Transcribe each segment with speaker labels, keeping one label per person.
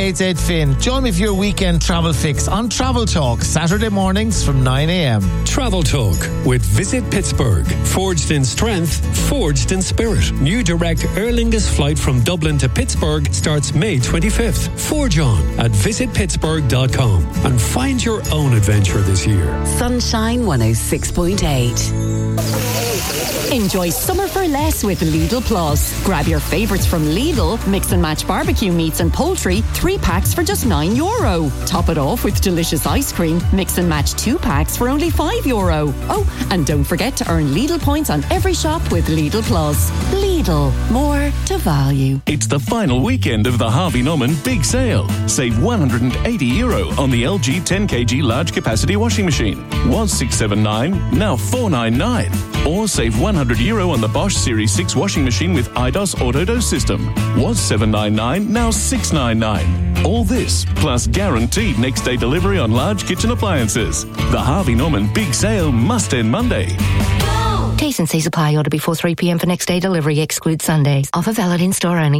Speaker 1: 888 Finn. Join me for your weekend travel fix on Travel Talk, Saturday mornings from 9 a.m.
Speaker 2: Travel Talk with Visit Pittsburgh. Forged in strength, forged in spirit. New direct Aer Lingus flight from Dublin to Pittsburgh starts May 25th. Forge on at visitpittsburgh.com and find your own adventure this year.
Speaker 3: Sunshine 106.8. Enjoy summer for less with Lidl Plus. Grab your favourites from Lidl, mix and match barbecue meats and poultry, 3 packs for just €9. Top it off with delicious ice cream, mix and match 2 packs for only €5. Oh, and don't forget to earn Lidl points on every shop with Lidl Plus. Lidl, more to value.
Speaker 4: It's the final weekend of the Harvey Norman Big Sale. Save €180 on the LG 10kg large capacity washing machine. Was $679, now $499. Or save €100 on the Bosch Series 6 washing machine with IDOS Autodose system. Was $799, now $699. All this, plus guaranteed next day delivery on large kitchen appliances. The Harvey Norman Big Sale must end Monday.
Speaker 5: T's and C's apply. Order before 3 p.m. for next day delivery. Exclude Sundays. Offer valid in store only.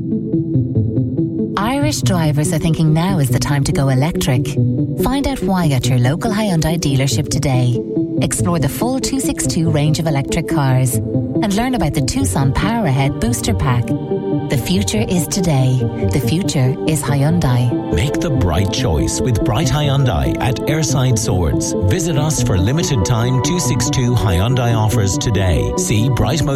Speaker 6: Irish drivers are thinking now is the time to go electric. Find out why at your local Hyundai dealership today. Explore the full 262 range of electric cars and learn about the Tucson Power Ahead Booster Pack. The future is today. The future is Hyundai.
Speaker 7: Make the bright choice with Bright Hyundai at Airside Swords. Visit us for limited time 262 Hyundai offers today. See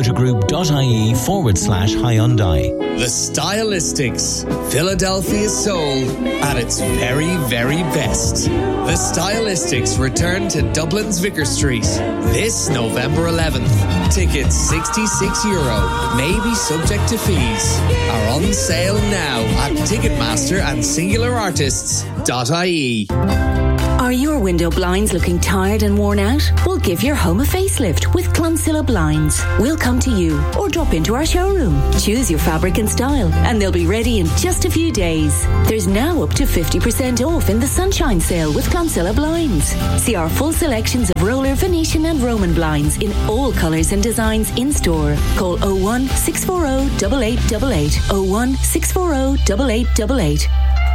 Speaker 7: brightmotorgroup.ie/Hyundai.
Speaker 8: The Stylistics, Philadelphia's soul at its very, very best. The Stylistics return to Dublin's Vicar Street this November 11th. Tickets €66, maybe subject to fees, are on sale now at Ticketmaster and SingularArtists.ie.
Speaker 9: Are your window blinds looking tired and worn out? We'll give your home a facelift with Clonsilla Blinds. We'll come to you or drop into our showroom. Choose your fabric and style and they'll be ready in just a few days. There's now up to 50% off in the Sunshine Sale with Clonsilla Blinds. See our full selections of roller, Venetian and Roman blinds in all colours and designs in store. Call 01 640 8888. 01 640 8888.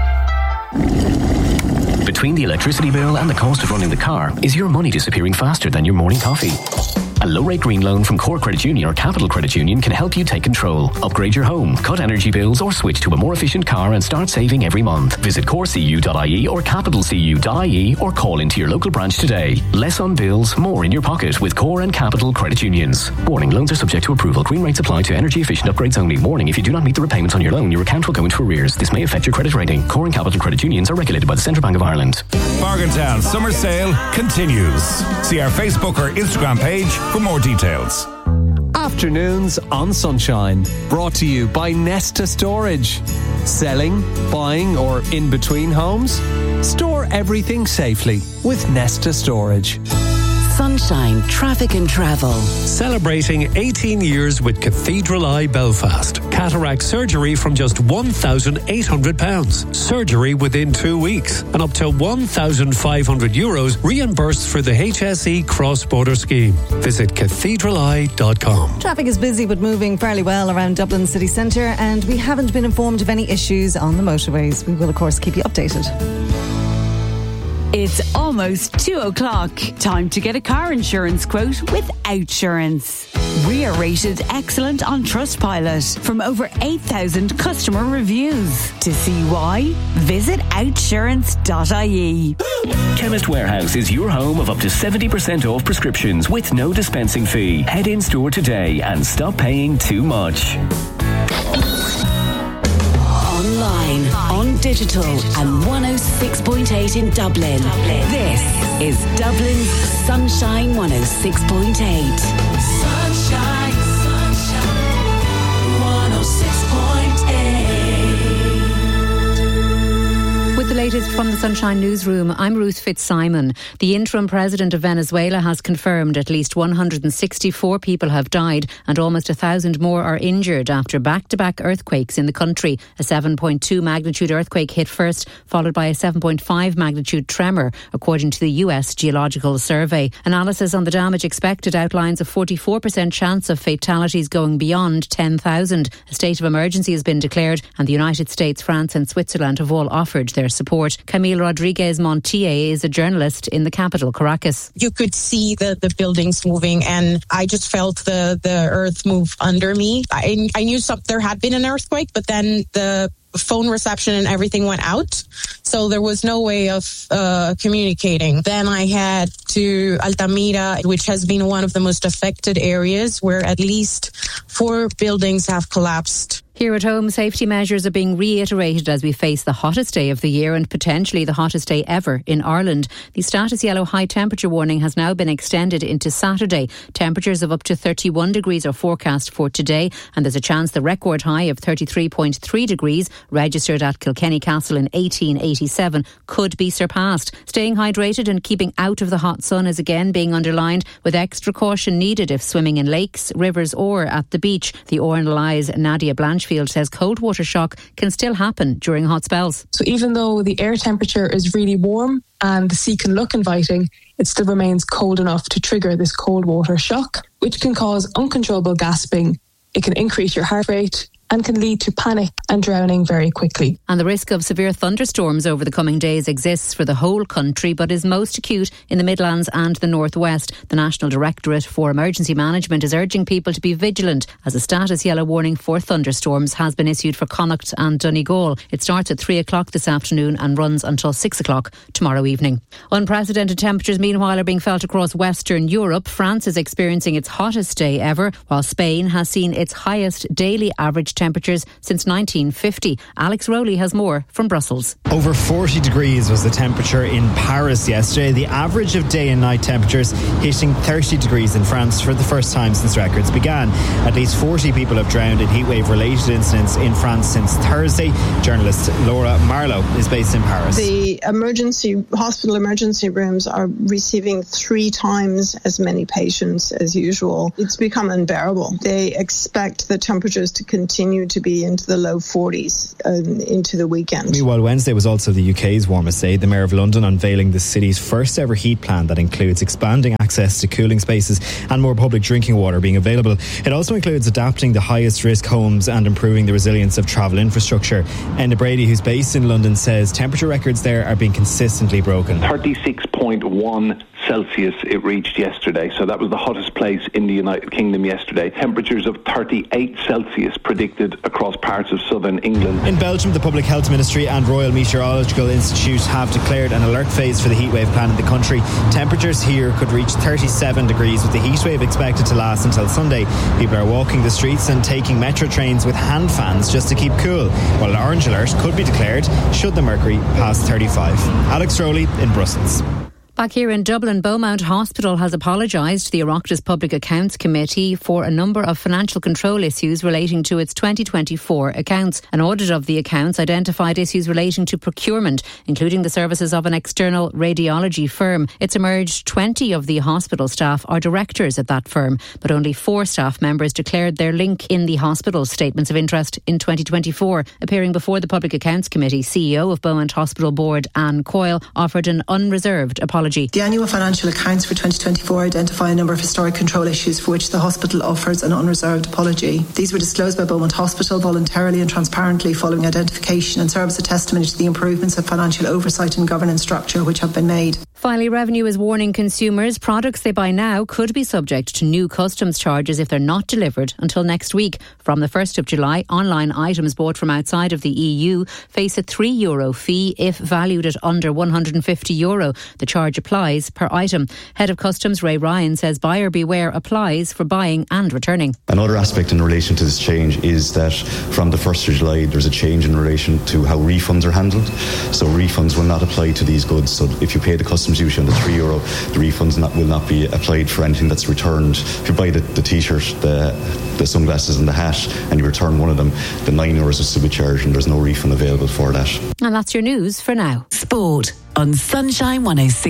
Speaker 10: Between the electricity bill and the cost of running the car, is your money disappearing faster than your morning coffee? A low-rate green loan from Core Credit Union or Capital Credit Union can help you take control. Upgrade your home, cut energy bills, or switch to a more efficient car and start saving every month. Visit corecu.ie or capitalcu.ie or call into your local branch today. Less on bills, more in your pocket with Core and Capital Credit Unions. Warning, loans are subject to approval. Green rates apply to energy-efficient upgrades only. Warning, if you do not meet the repayments on your loan, your account will go into arrears. This may affect your credit rating. Core and Capital Credit Unions are regulated by the Central Bank of Ireland.
Speaker 11: Bargaintown Summer Sale continues. See our Facebook or Instagram page for more details.
Speaker 12: Afternoons on Sunshine, brought to you by Nesta Storage. Selling, buying or in between homes? Store everything safely with Nesta Storage.
Speaker 3: Sunshine, traffic and travel.
Speaker 2: Celebrating 18 years with Cathedral Eye Belfast. Cataract surgery from just £1,800. Surgery within 2 weeks. And up to €1,500 reimbursed for the HSE cross-border scheme. Visit cathedraleye.com.
Speaker 13: Traffic is busy but moving fairly well around Dublin city centre, and we haven't been informed of any issues on the motorways. We will, of course, keep you updated.
Speaker 14: It's almost 2 o'clock. Time to get a car insurance quote with Outsurance. We are rated excellent on Trustpilot from over 8,000 customer reviews. To see why, visit outsurance.ie.
Speaker 10: Chemist Warehouse is your home of up to 70% off prescriptions with no dispensing fee. Head in store today and stop paying too much.
Speaker 3: Online, on digital, and 106.8 in Dublin. This is Dublin's Sunshine 106.8.
Speaker 15: Sunshine, sunshine, 106.8.
Speaker 16: With the latest latest from the Sunshine Newsroom. I'm Ruth Fitzsimon. The interim president of Venezuela has confirmed at least 164 people have died and almost 1,000 more are injured after back-to-back earthquakes in the country. A 7.2 magnitude earthquake hit first, followed by a 7.5 magnitude tremor, according to the US Geological Survey. Analysis on the damage expected outlines a 44% chance of fatalities going beyond 10,000. A state of emergency has been declared, and the United States, France and Switzerland have all offered their support. Camille Rodriguez Montier is a journalist in the capital, Caracas.
Speaker 17: You could see the buildings moving, and I just felt the earth move under me. I knew there had been an earthquake, but then the phone reception and everything went out, so there was no way of communicating. Then I had to Altamira, which has been one of the most affected areas, where at least 4 buildings have collapsed.
Speaker 16: Here at home, safety measures are being reiterated as we face the hottest day of the year and potentially the hottest day ever in Ireland. The status yellow high temperature warning has now been extended into Saturday. Temperatures of up to 31 degrees are forecast for today, and there's a chance the record high of 33.3 degrees, registered at Kilkenny Castle in 1887, could be surpassed. Staying hydrated and keeping out of the hot sun is again being underlined, with extra caution needed if swimming in lakes, rivers or at the beach. The RNLI's Nadia Blanchfield says cold water shock can still happen during hot spells.
Speaker 18: So even though the air temperature is really warm and the sea can look inviting, it still remains cold enough to trigger this cold water shock, which can cause uncontrollable gasping. It can increase your heart rate and can lead to panic and drowning very quickly.
Speaker 16: And the risk of severe thunderstorms over the coming days exists for the whole country, but is most acute in the Midlands and the Northwest. The National Directorate for Emergency Management is urging people to be vigilant, as a status yellow warning for thunderstorms has been issued for Connacht and Donegal. It starts at 3 o'clock this afternoon and runs until 6 o'clock tomorrow evening. Unprecedented temperatures, meanwhile, are being felt across Western Europe. France is experiencing its hottest day ever, while Spain has seen its highest daily average temperatures since 1950. Alex Rowley has more from Brussels.
Speaker 19: Over 40 degrees was the temperature in Paris yesterday. The average of day and night temperatures hitting 30 degrees in France for the first time since records began. At least 40 people have drowned in heatwave-related incidents in France since Thursday. Journalist Laura Marlowe is based in Paris.
Speaker 20: The hospital emergency rooms are receiving 3 times as many patients as usual. It's become unbearable. They expect the temperatures to continue to be into the low 40s into the weekend.
Speaker 19: Meanwhile, Wednesday was also the UK's warmest day. The Mayor of London unveiling the city's first ever heat plan that includes expanding access to cooling spaces and more public drinking water being available. It also includes adapting the highest risk homes and improving the resilience of travel infrastructure. Enda Brady, who's based in London, says temperature records there are being consistently broken.
Speaker 21: 36.1 Celsius it reached yesterday, so that was the hottest place in the United Kingdom yesterday. Temperatures of 38 Celsius predicted across parts of southern England.
Speaker 19: In Belgium, the Public Health Ministry and Royal Meteorological Institute have declared an alert phase for the heatwave plan in the country. Temperatures here could reach 37 degrees, with the heatwave expected to last until Sunday. People are walking the streets and taking metro trains with hand fans just to keep cool, while an orange alert could be declared should the mercury pass 35. Alex Rowley in Brussels.
Speaker 16: Back here in Dublin, Beaumont Hospital has apologised to the Oireachtas Public Accounts Committee for a number of financial control issues relating to its 2024 accounts. An audit of the accounts identified issues relating to procurement, including the services of an external radiology firm. It's emerged 20 of the hospital staff are directors at that firm, but only 4 staff members declared their link in the hospital's statements of interest in 2024. Appearing before the Public Accounts Committee, CEO of Beaumont Hospital Board, Anne Coyle, offered an unreserved apology.
Speaker 22: The annual financial accounts for 2024 identify a number of historic control issues for which the hospital offers an unreserved apology. These were disclosed by Beaumont Hospital voluntarily and transparently following identification and serve as a testimony to the improvements of financial oversight and governance structure which have been made.
Speaker 16: Finally, Revenue is warning consumers products they buy now could be subject to new customs charges if they're not delivered until next week. From the 1st of July, online items bought from outside of the EU face a €3 fee if valued at under €150. The charge applies per item. Head of Customs Ray Ryan says buyer beware applies for buying and returning.
Speaker 23: Another aspect in relation to this change is that from the 1st of July there's a change in relation to how refunds are handled. So refunds will not apply to these goods. So if you pay the customs customs duty on the €3. The refunds will not be applied for anything that's returned. If you buy the t-shirt, the sunglasses and the hat, and you return one of them, the €9 will still be charged, and there's no refund available for that.
Speaker 16: And that's your news for now.
Speaker 1: Sport on Sunshine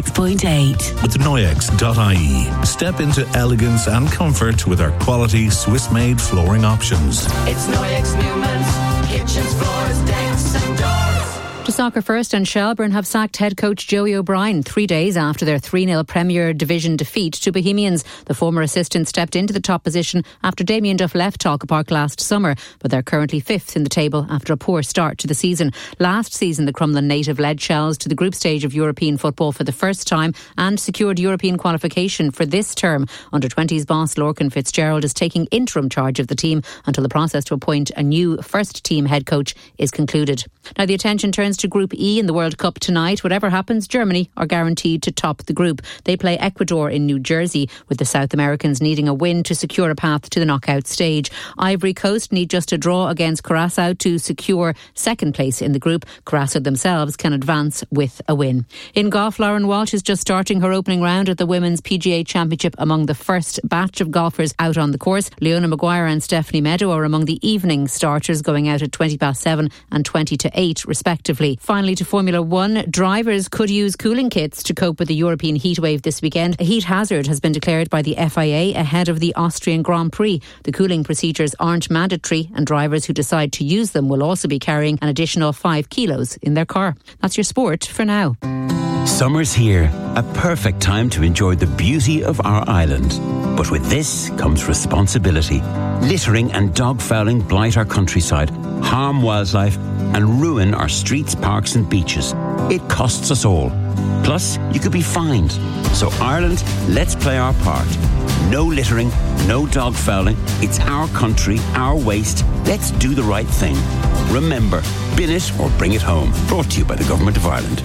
Speaker 1: 106.8.
Speaker 4: With Noyex.ie. Step into elegance and comfort with our quality Swiss-made flooring options.
Speaker 15: It's Noyex Newman's kitchens, floors, decks and doors.
Speaker 16: To soccer first, and Shelbourne have sacked head coach Joey O'Brien 3 days after their 3-0 Premier Division defeat to Bohemians. The former assistant stepped into the top position after Damien Duff left Talca Park last summer, but they're currently 5th in the table after a poor start to the season. Last season, the Crumlin native led Shells to the group stage of European football for the first time and secured European qualification for this term. Under-20s boss Lorcan Fitzgerald is taking interim charge of the team until the process to appoint a new first-team head coach is concluded. Now the attention turns to Group E in the World Cup tonight. Whatever happens, Germany are guaranteed to top the group. They play Ecuador in New Jersey, with the South Americans needing a win to secure a path to the knockout stage. Ivory Coast need just a draw against Curaçao to secure second place in the group. Curaçao themselves can advance with a win. In golf, Lauren Walsh is just starting her opening round at the Women's PGA Championship among the first batch of golfers out on the course. Leona Maguire and Stephanie Meadow are among the evening starters, going out at 7:20 and 7:20 respectively. Finally, to Formula 1, drivers could use cooling kits to cope with the European heatwave this weekend. A heat hazard has been declared by the FIA ahead of the Austrian Grand Prix. The cooling procedures aren't mandatory, and drivers who decide to use them will also be carrying an additional 5 kilos in their car. That's your sport for now.
Speaker 5: Summer's here, a perfect time to enjoy the beauty of our island. But with this comes responsibility. Littering and dog fouling blight our countryside, harm wildlife and ruin our streets, parks and beaches. It costs us all. Plus, you could be fined. So Ireland, let's play our part. No littering, no dog fouling. It's our country, our waste. Let's do the right thing. Remember, bin it or bring it home. Brought to you by the Government of Ireland.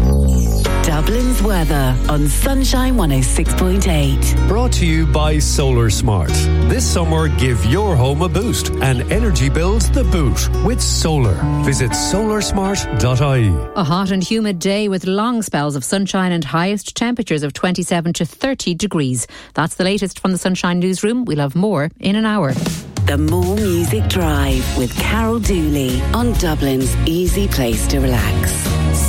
Speaker 1: Dublin's weather on Sunshine 106.8.
Speaker 2: Brought to you by Solar Smart. This summer, give your home a boost and energy bills the boot with solar. Visit solarsmart.ie.
Speaker 16: A hot and humid day with long spells of sunshine and highest temperatures of 27 to 30 degrees. That's the latest from the Sunshine Newsroom. We'll have more in an hour.
Speaker 1: The More Music Drive with Carol Dooley on Dublin's easy place to relax.